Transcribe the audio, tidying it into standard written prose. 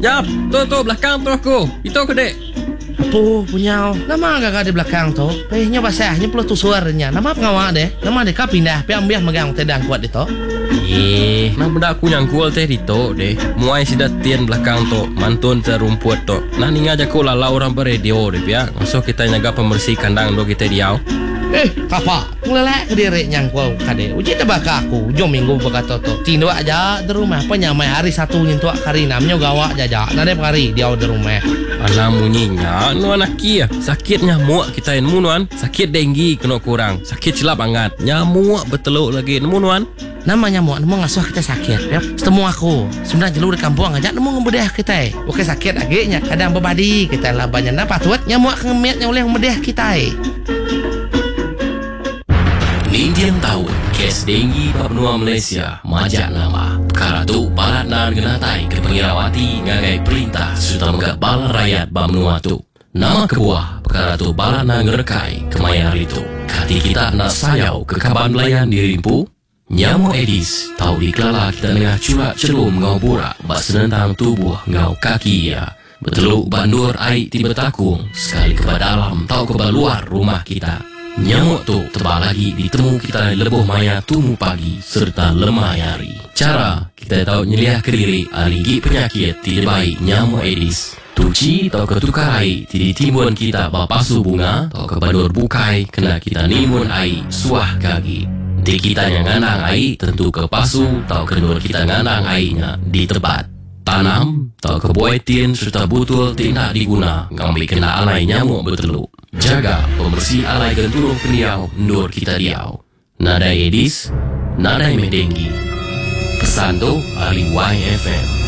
Jap, tu belakang tu aku. Itu ke dek? Apa punya? Nama agak di belakang tu. Nya basahnya pula tu suaranya. Nama pengawak deh. Nama deh kau pindah. Ambil megang tedang kuat itu. Nah benda aku nyangkul teh dito deh. Muai sidat tian belakang tu. Mantun terumput tu. Nah ni aja ko lalau orang beradio deh ya. Masuk kita nyaga pembersih kandang do kita diau. Kapa? Ngelelak ke diri nyangkul kade. Uji tebak aku. Jom minggu berkata tu. Tindu aja di rumah. Penyamai hari satu nyentuh hari namanya gawak jajak. Nade hari dia di rumah. Anak munyinya, nu anak kia. Sakit nyamuk kita nemu nuan. Sakit denggi kena kurang. Sakit silap angat. Nyamuk beteluk lagi nemu nuan. Nama nyamuk nemu ngasuh kita sakit. Ya, setemu aku. Sebenarnya jelur di kampung aja nemu ngebedah kita. Oke sakit lagi nya kadang berbadi kita lah banyak napa tuat nyamuk ngemet oleh ngebedah kita. Nindian tahun kes denggi Papua Malaysia majak nama perkara tu balat nan genatai ke pengirawati ngagai perintah sudah megak balan rakyat Bamnua tu nama kebuah perkara tu balat nan ngerekai kemaya hari tu kati kita nak sayau ke kaban belayan dirimpu nyamuk Edis tahu dikelala kita nengah curak celum ngau burak bak senentang tubuh ngau kaki ya beteluk bandur air tiba takung sekali ke dalam tahu ke luar rumah kita. Nyamuk tu tebal lagi ditemu kita lebuh maya tumu pagi serta lemah hari. Cara kita tahu nyeliah ke diri aligi penyakit tidak baik nyamuk Edis. Tuci atau ketukar air tidak timbun kita bapasu bunga atau kebadur bukai kena kita nimun air suah kaki. Di kita yang ngandang air tentu ke pasu atau kenur kita ngandang airnya di tempat. Tanam atau kebuaitin serta butul tidak diguna ngambil kena alai nyamuk beteluk. Jaga pembersih alai dan turun peniau nur kita diau. Nada Edis, nada Medenggi. Pesan tu ahli YFM.